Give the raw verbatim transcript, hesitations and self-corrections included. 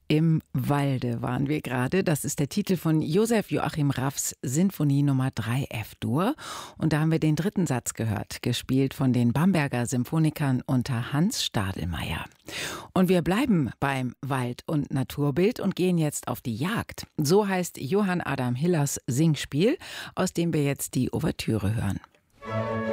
Im Walde waren wir gerade. Das ist der Titel von Josef Joachim Raffs Sinfonie Nummer drei F-Dur. Und da haben wir den dritten Satz gehört, gespielt von den Bamberger Symphonikern unter Hans Stadelmeier. Und wir bleiben beim Wald- und Naturbild und gehen jetzt auf die Jagd. So heißt Johann Adam Hillers Singspiel, aus dem wir jetzt die Ouvertüre hören.